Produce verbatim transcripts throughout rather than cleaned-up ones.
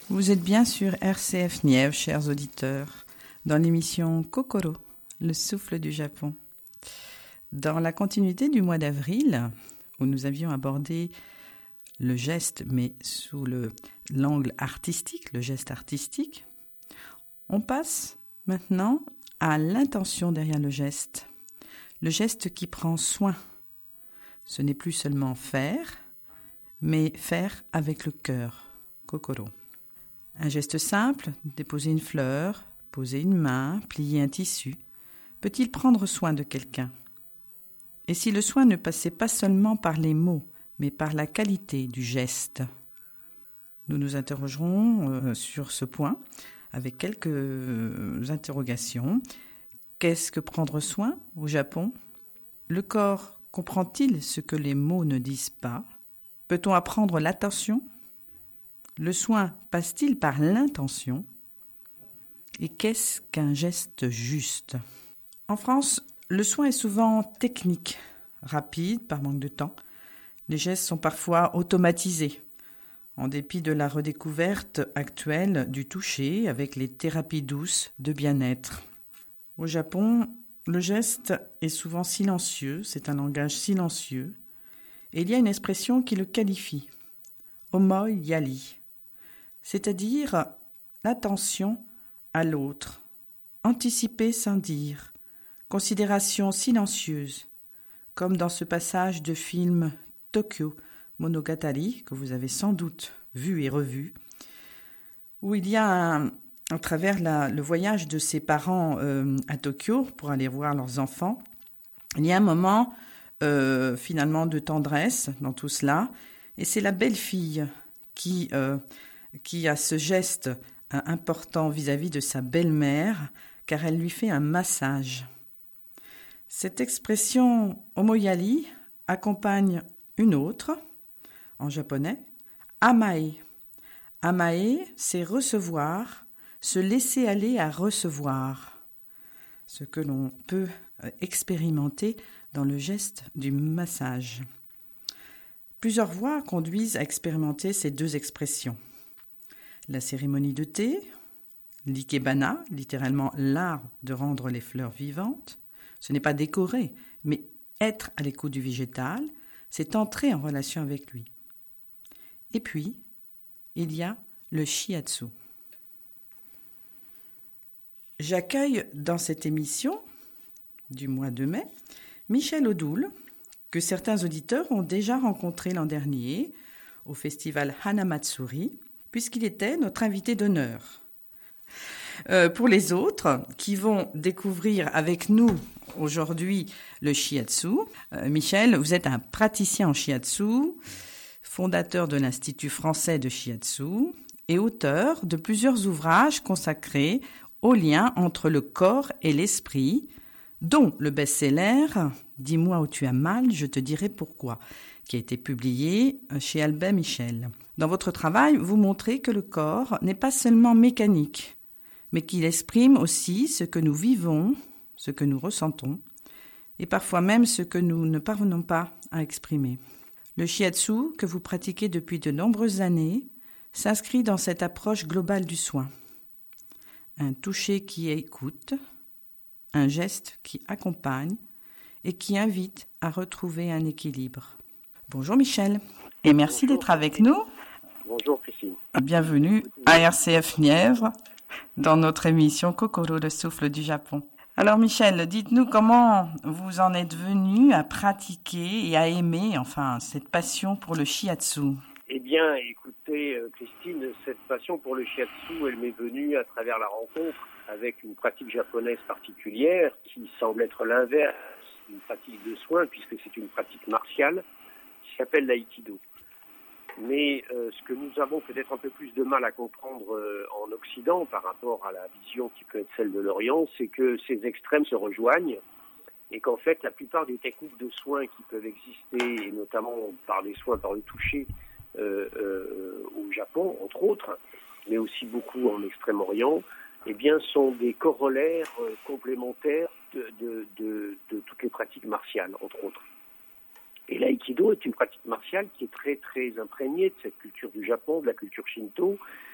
Vous êtes bien sur R C F Nièvre, chers auditeurs, dans l'émission Kokoro, le souffle du Japon. Dans la continuité du mois d'avril, où nous avions abordé le geste, mais sous le, l'angle artistique, le geste artistique, on passe maintenant à l'intention derrière le geste, le geste qui prend soin. Ce n'est plus seulement faire, mais faire avec le cœur, Kokoro. Un geste simple, déposer une fleur, poser une main, plier un tissu, peut-il prendre soin de quelqu'un ? Et si le soin ne passait pas seulement par les mots, mais par la qualité du geste ? Nous nous interrogerons euh, sur ce point avec quelques euh, interrogations. Qu'est-ce que prendre soin au Japon ? Le corps comprend-il ce que les mots ne disent pas ? Peut-on apprendre l'attention ? Le soin passe-t-il par l'intention ? Et qu'est-ce qu'un geste juste ? En France, le soin est souvent technique, rapide, par manque de temps. Les gestes sont parfois automatisés, en dépit de la redécouverte actuelle du toucher avec les thérapies douces de bien-être. Au Japon, le geste est souvent silencieux, c'est un langage silencieux, et il y a une expression qui le qualifie, omoi yari, c'est-à-dire l'attention à l'autre, anticiper sans dire, considération silencieuse, comme dans ce passage de film Tokyo Monogatari, que vous avez sans doute vu et revu, où il y a, un, à travers la, le voyage de ses parents euh, à Tokyo pour aller voir leurs enfants, il y a un moment euh, finalement de tendresse dans tout cela, et c'est la belle-fille qui... Euh, qui a ce geste important vis-à-vis de sa belle-mère, car elle lui fait un massage. Cette expression omoyari accompagne une autre, en japonais, amae. Amae, c'est recevoir, se laisser aller à recevoir, ce que l'on peut expérimenter dans le geste du massage. Plusieurs voies conduisent à expérimenter ces deux expressions. La cérémonie de thé, l'ikebana, littéralement l'art de rendre les fleurs vivantes. Ce n'est pas décorer, mais être à l'écoute du végétal, c'est entrer en relation avec lui. Et puis, il y a le shiatsu. J'accueille dans cette émission du mois de mai Michel Odoul, que certains auditeurs ont déjà rencontré l'an dernier au festival Hanamatsuri, puisqu'il était notre invité d'honneur. Euh, pour les autres qui vont découvrir avec nous aujourd'hui le shiatsu, euh, Michel, vous êtes un praticien en shiatsu, fondateur de l'Institut français de shiatsu et auteur de plusieurs ouvrages consacrés au lien entre le corps et l'esprit, dont le best-seller « Dis-moi où tu as mal, je te dirai pourquoi », qui a été publié chez Albin Michel. Dans votre travail, vous montrez que le corps n'est pas seulement mécanique, mais qu'il exprime aussi ce que nous vivons, ce que nous ressentons, et parfois même ce que nous ne parvenons pas à exprimer. Le shiatsu, que vous pratiquez depuis de nombreuses années, s'inscrit dans cette approche globale du soin. Un toucher qui écoute, un geste qui accompagne et qui invite à retrouver un équilibre. Bonjour Michel, et merci Bonjour, d'être avec nous. Bonjour Christine. Bienvenue à R C F Nièvre, dans notre émission Kokoro, le souffle du Japon. Alors Michel, dites-nous comment vous en êtes venu à pratiquer et à aimer, enfin, cette passion pour le shiatsu. Eh bien, écoutez Christine, cette passion pour le shiatsu, elle m'est venue à travers la rencontre avec une pratique japonaise particulière qui semble être l'inverse d'une pratique de soins, puisque c'est une pratique martiale qui s'appelle l'aïkido. Mais euh, ce que nous avons peut-être un peu plus de mal à comprendre euh, en Occident par rapport à la vision qui peut être celle de l'Orient, c'est que ces extrêmes se rejoignent et qu'en fait la plupart des techniques de soins qui peuvent exister, et notamment par des soins par le toucher euh, euh, au Japon, entre autres, mais aussi beaucoup en Extrême-Orient, eh bien sont des corollaires euh, complémentaires de, de, de, de toutes les pratiques martiales, entre autres. Et l'aïkido est une pratique martiale qui est très très imprégnée de cette culture du Japon, de la culture shinto,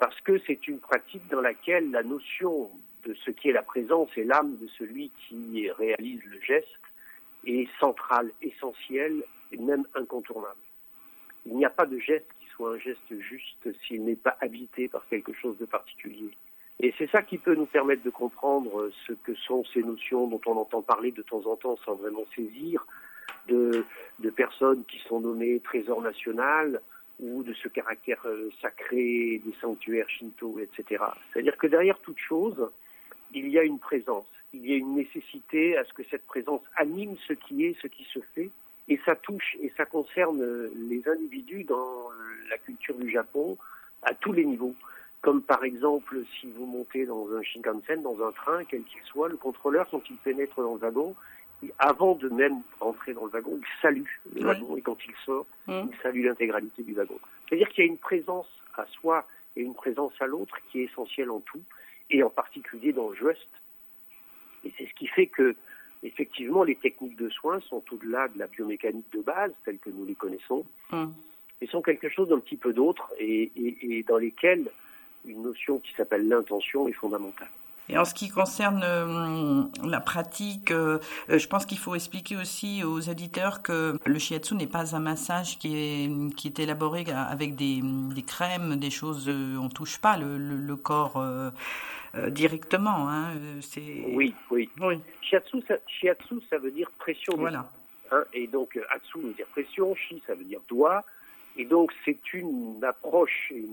parce que c'est une pratique dans laquelle la notion de ce qui est la présence et l'âme de celui qui réalise le geste est centrale, essentielle et même incontournable. Il n'y a pas de geste qui soit un geste juste s'il n'est pas habité par quelque chose de particulier. Et c'est ça qui peut nous permettre de comprendre ce que sont ces notions dont on entend parler de temps en temps sans vraiment saisir, de, de personnes qui sont nommées trésor national ou de ce caractère sacré des sanctuaires shinto, et cetera. C'est-à-dire que derrière toute chose, il y a une présence, il y a une nécessité à ce que cette présence anime ce qui est, ce qui se fait, et ça touche et ça concerne les individus dans la culture du Japon à tous les niveaux. Comme par exemple, si vous montez dans un Shinkansen, dans un train, quel qu'il soit, le contrôleur, quand il pénètre dans le wagon, avant de même rentrer dans le wagon, il salue le oui. wagon, et quand il sort, mmh. il salue l'intégralité du wagon. C'est-à-dire qu'il y a une présence à soi et une présence à l'autre qui est essentielle en tout, et en particulier dans le geste. Et c'est ce qui fait que, effectivement, les techniques de soins sont au-delà de la biomécanique de base, telle que nous les connaissons, mmh. et sont quelque chose d'un petit peu d'autre, et, et, et dans lesquelles une notion qui s'appelle l'intention est fondamentale. Et en ce qui concerne euh, la pratique, euh, je pense qu'il faut expliquer aussi aux auditeurs que le shiatsu n'est pas un massage qui est, qui est élaboré avec des, des crèmes, des choses, euh, on touche pas le, le, le corps euh, euh, directement. Hein, c'est... Oui, oui. oui. Shiatsu, ça, shiatsu, ça veut dire pression. Voilà. Hein, et donc, atsu veut dire pression, shi, ça veut dire doigt. Et donc, c'est une approche, une